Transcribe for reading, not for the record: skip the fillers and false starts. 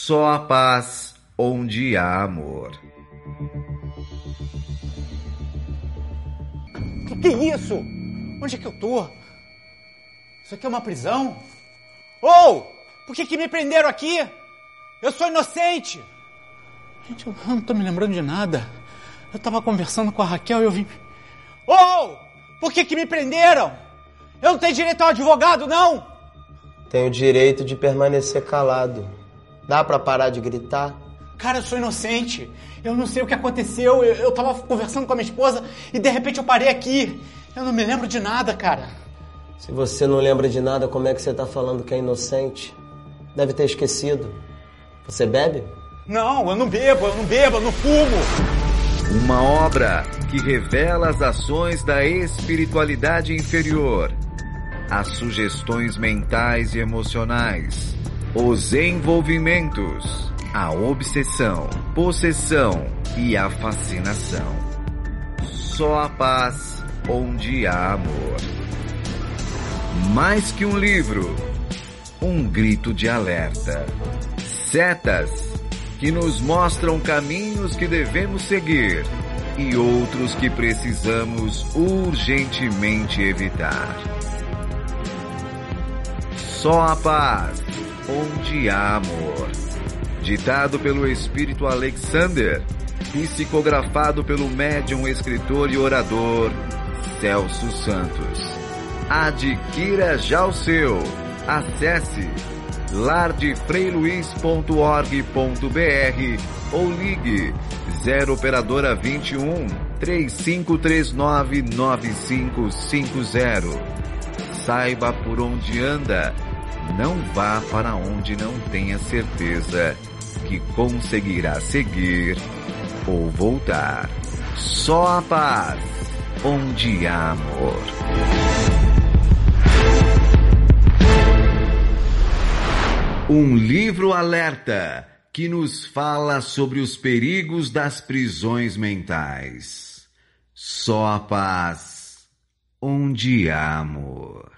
Só a paz onde há amor. Que é isso? Onde é que eu tô? Isso aqui é uma prisão? Por que me prenderam aqui? Eu sou inocente! Gente, eu não tô me lembrando de nada. Eu tava conversando com a Raquel e eu vim... Por que me prenderam? Eu não tenho direito a um advogado, não? Tenho o direito de permanecer calado. Dá pra parar de gritar? Cara, eu sou inocente. Eu não sei o que aconteceu. Eu tava conversando com a minha esposa e de repente eu parei aqui. Eu não me lembro de nada, cara. Se você não lembra de nada, como é que você tá falando que é inocente? Deve ter esquecido. Você bebe? Não, eu não bebo, eu não fumo. Uma obra que revela as ações da espiritualidade inferior, as sugestões mentais e emocionais, os envolvimentos, a obsessão, possessão e a fascinação. Só a paz onde há amor. Mais que um livro, um grito de alerta. Setas que nos mostram caminhos que devemos seguir e outros que precisamos urgentemente evitar. Só a paz onde há amor. Ditado pelo espírito Alexander, psicografado pelo médium, escritor e orador Celso Santos. Adquira já o seu. Acesse lardefreiluiz.org.br ou ligue 0 operadora 21 3539 9550. Saiba por onde anda. Não vá para onde não tenha certeza que conseguirá seguir ou voltar. Só a paz onde há amor. Um livro alerta que nos fala sobre os perigos das prisões mentais. Só a paz onde há amor.